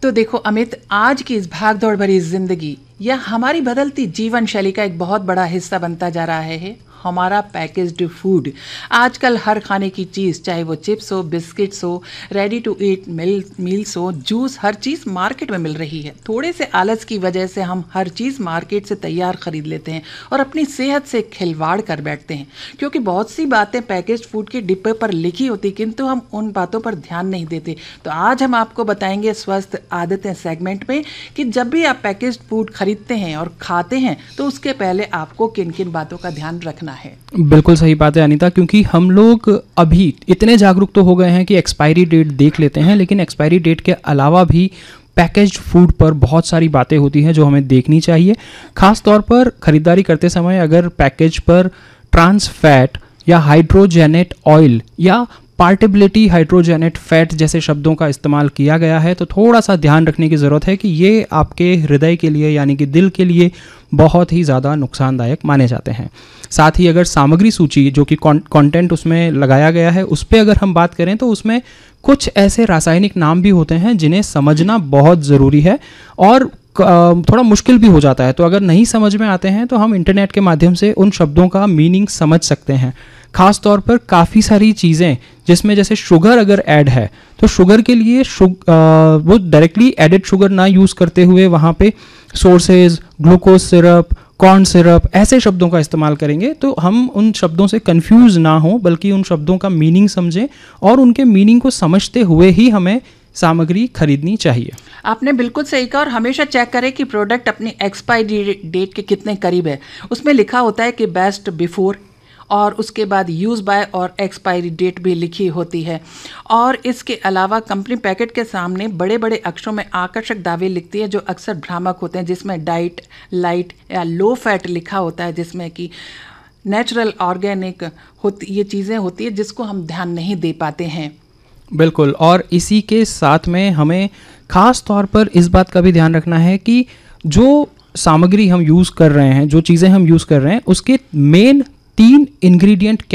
तो देखो अमित, आज की इस भागदौड़ भरी जिंदगी या हमारी बदलती जीवन शैली का एक बहुत बड़ा हिस्सा बनता जा रहा है हमारा पैकेज्ड फूड। आजकल हर खाने की चीज़, चाहे वो चिप्स हो, बिस्किट्स हो, रेडी टू ईट मील्स हो, जूस, हर चीज़ मार्केट में मिल रही है। थोड़े से आलस की वजह से हम हर चीज़ मार्केट से तैयार खरीद लेते हैं और अपनी सेहत से खिलवाड़ कर बैठते हैं, क्योंकि बहुत सी बातें पैकेज्ड फूड के डिब्बे पर लिखी होती, किंतु हम उन बातों पर ध्यान नहीं देते। तो आज हम आपको बताएंगे स्वस्थ आदतें सेगमेंट में कि जब भी आप पैकेज्ड फूड खरीदते हैं और खाते हैं तो उसके पहले आपको किन किन बातों का ध्यान रखना है। बिल्कुल सही बात है अनीता, क्योंकि हम लोग अभी इतने जागरूक तो हो गए हैं कि एक्सपायरी डेट देख लेते हैं, लेकिन एक्सपायरी डेट के अलावा भी पैकेज्ड फूड पर बहुत सारी बातें होती हैं जो हमें देखनी चाहिए। खास तौर पर खरीदारी करते समय अगर पैकेज पर ट्रांस फैट या हाइड्रोजेनेट ऑयल या पार्टेबिलिटी हाइड्रोजेनेट फैट जैसे शब्दों का इस्तेमाल किया गया है तो थोड़ा सा ध्यान रखने की ज़रूरत है कि ये आपके हृदय के लिए यानी कि दिल के लिए बहुत ही ज़्यादा नुकसानदायक माने जाते हैं। साथ ही अगर सामग्री सूची जो कि कंटेंट उसमें लगाया गया है उस पर अगर हम बात करें तो उसमें कुछ ऐसे रासायनिक नाम भी होते हैं जिन्हें समझना बहुत ज़रूरी है और थोड़ा मुश्किल भी हो जाता है। तो अगर नहीं समझ में आते हैं तो हम इंटरनेट के माध्यम से उन शब्दों का मीनिंग समझ सकते हैं। खास तौर पर काफ़ी सारी चीज़ें जिसमें जैसे शुगर अगर ऐड है तो शुगर के लिए वो डायरेक्टली एडेड शुगर ना यूज़ करते हुए वहाँ पे sources, glucose syrup, corn syrup ऐसे शब्दों का इस्तेमाल करेंगे तो हम उन शब्दों से कंफ्यूज ना हो, बल्कि उन शब्दों का मीनिंग समझें और उनके मीनिंग को समझते हुए ही हमें सामग्री खरीदनी चाहिए। आपने बिल्कुल सही कहा और हमेशा चेक करें कि प्रोडक्ट अपनी एक्सपायरी डेट के कितने करीब है। उसमें लिखा होता है कि बेस्ट बिफोर और उसके बाद यूज़ बाय और एक्सपायरी डेट भी लिखी होती है। और इसके अलावा कंपनी पैकेट के सामने बड़े बड़े अक्षरों में आकर्षक दावे लिखती है जो अक्सर भ्रामक होते हैं, जिसमें डाइट, लाइट या लो फैट लिखा होता है, जिसमें कि नेचुरल, ऑर्गेनिक होती ये चीज़ें होती है जिसको हम ध्यान नहीं दे पाते हैं। बिल्कुल, और इसी के साथ में हमें ख़ास तौर पर इस बात का भी ध्यान रखना है कि जो सामग्री हम यूज़ कर रहे हैं, जो चीज़ें हम यूज़ कर रहे हैं, उसके मेन 3 इंग्रेडिएंट